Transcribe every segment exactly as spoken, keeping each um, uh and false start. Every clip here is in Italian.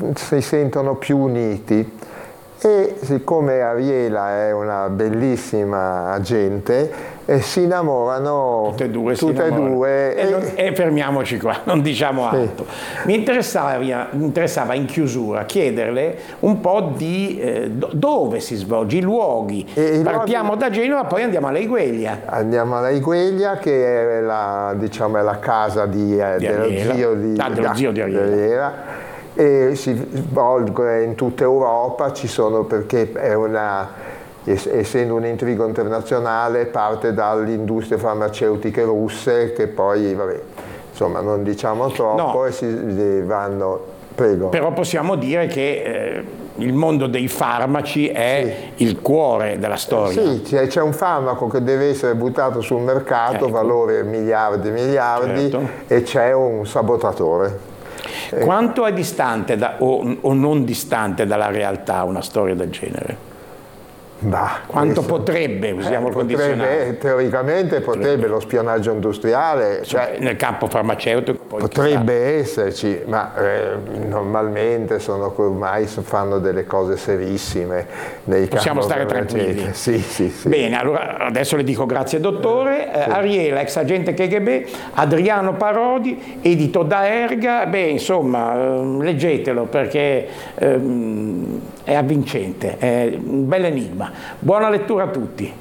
si sentono più uniti. E siccome Ariela è una bellissima agente, eh, si innamorano tutte e due, tutte e, due e, non, e fermiamoci qua, non diciamo altro. Sì. Mi interessava, mi interessava in chiusura chiederle un po' di eh, dove si svolge, i luoghi. E Partiamo luoghi... da Genova, poi andiamo a Leigueglia. Andiamo a Leigueglia, che è la, diciamo, è la casa di, eh, di dello, zio di, ah, dello zio di Ariela. Di Ariela. E si svolge in tutta Europa, ci sono, perché è una, essendo un intrigo internazionale, parte dalle industrie farmaceutiche russe, che poi vabbè, insomma non diciamo troppo, no. E si vanno, prego. Però possiamo dire che eh, il mondo dei farmaci è sì. il cuore della storia. Sì, c'è un farmaco che deve essere buttato sul mercato, ecco. valore miliardi e miliardi, certo. e c'è un sabotatore. Quanto è distante da, o, o non distante dalla realtà una storia del genere? Bah, Quanto questo, potrebbe, usiamo eh, il condizionale? Potrebbe, teoricamente potrebbe, potrebbe lo spionaggio industriale, cioè, nel campo farmaceutico poi potrebbe esserci, ma eh, normalmente sono, ormai fanno delle cose serissime nei possiamo stare tranquilli. Sì, sì, sì. Bene, allora adesso le dico grazie dottore. Eh, sì. Ariela, ex agente K G B, Adriano Parodi, edito da Erga. Beh, insomma, eh, leggetelo perché eh, è avvincente, è un bel enigma. Buona lettura a tutti.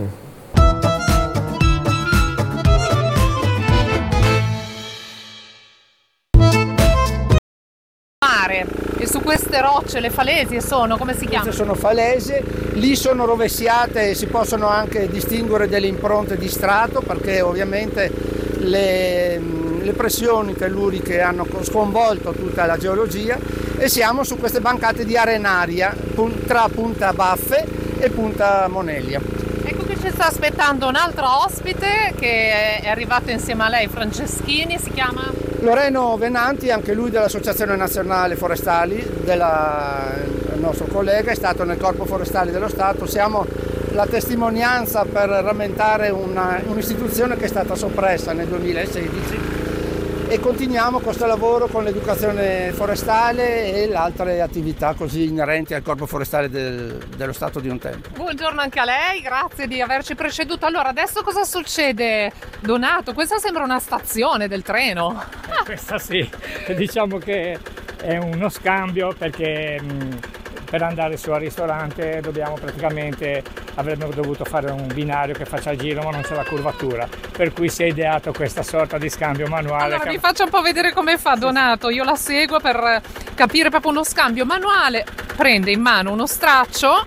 Mare. E su queste rocce, le falesie sono, come si chiamano? Queste sono falese, lì sono rovesciate e si possono anche distinguere delle impronte di strato, perché ovviamente le, le pressioni telluriche hanno sconvolto tutta la geologia, e siamo su queste bancate di arenaria tra Punta Baffe e Punta Moneglia. Ecco che ci sta aspettando un altro ospite che è arrivato insieme a lei, Franceschini, si chiama? Loreno Venanti, anche lui dell'Associazione Nazionale Forestali, della, il nostro collega, è stato nel Corpo Forestale dello Stato. Siamo la testimonianza per rammentare una, un'istituzione che è stata soppressa nel duemilasedici, e continuiamo questo lavoro con l'educazione forestale e le altre attività così inerenti al Corpo Forestale del, dello Stato di un tempo. Buongiorno anche a lei, grazie di averci preceduto. Allora, adesso cosa succede, Donato? Questa sembra una stazione del treno. Eh, questa sì, diciamo che è uno scambio, perché mh, per andare su al ristorante dobbiamo praticamente, avremmo dovuto fare un binario che faccia il giro ma non c'è la curvatura, per cui si è ideato questa sorta di scambio manuale. Allora vi faccio un po' vedere come fa Donato, io la seguo per capire proprio uno scambio manuale. Prende in mano uno straccio,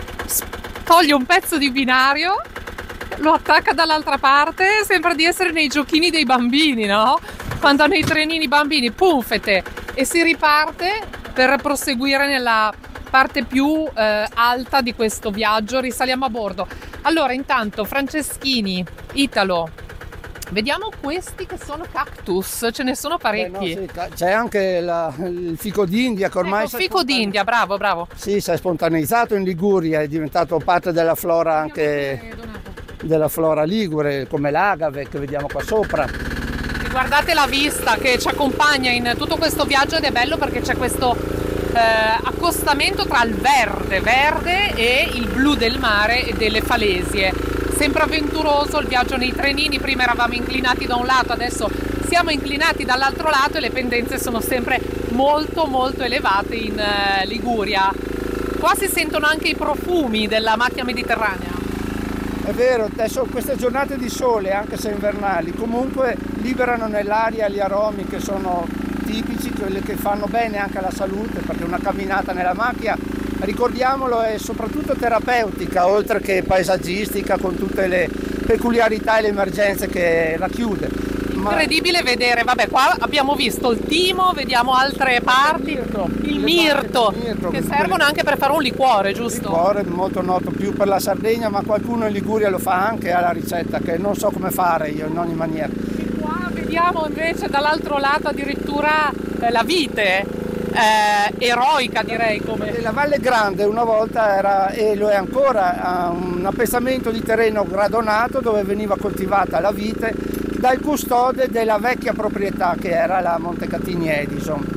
toglie un pezzo di binario, lo attacca dall'altra parte, sembra di essere nei giochini dei bambini, no? Quando hanno i trenini bambini, pumfete, e si riparte per proseguire nella parte più eh, alta di questo viaggio. Risaliamo a bordo. Allora, intanto Franceschini, Italo, vediamo questi che sono cactus, ce ne sono parecchi. Beh, no, sì, c'è anche la, il fico d'India che ormai ecco, fico d'India, bravo, bravo. Sì, si è spontaneizzato in Liguria, è diventato parte della flora anche della flora ligure, come l'agave che vediamo qua sopra. E guardate la vista che ci accompagna in tutto questo viaggio, ed è bello perché c'è questo Eh, accostamento tra il verde verde e il blu del mare e delle falesie. Sempre avventuroso il viaggio nei trenini. Prima eravamo inclinati da un lato, adesso siamo inclinati dall'altro lato, e le pendenze sono sempre molto molto elevate in eh, Liguria. Qua si sentono anche i profumi della macchia mediterranea. È vero, adesso queste giornate di sole, anche se invernali, comunque liberano nell'aria gli aromi che sono tipici, quelli che fanno bene anche alla salute, perché una camminata nella macchia, ricordiamolo, è soprattutto terapeutica, oltre che paesaggistica, con tutte le peculiarità e le emergenze che racchiude. Ma... incredibile vedere, vabbè, qua abbiamo visto il timo, vediamo altre parti, il mirto, il mirto, mirto che servono anche per fare un liquore, giusto? Un liquore molto noto più per la Sardegna, ma qualcuno in Liguria lo fa anche alla ricetta, che non so come fare io in ogni maniera. Vediamo invece dall'altro lato addirittura eh, la vite, eh, eroica direi. Come la Valle Grande una volta era, e lo è ancora, un appezzamento di terreno gradonato dove veniva coltivata la vite dal custode della vecchia proprietà che era la Montecatini Edison.